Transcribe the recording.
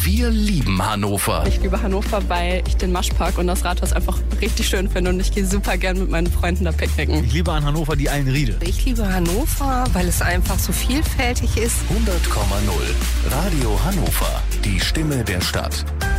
Wir lieben Hannover. Ich liebe Hannover, weil ich den Maschpark und das Rathaus einfach richtig schön finde und ich gehe super gern mit meinen Freunden da picknicken. Ich liebe an Hannover die Eilenriede. Ich liebe Hannover, weil es einfach so vielfältig ist. 100,0 Radio Hannover. Die Stimme der Stadt.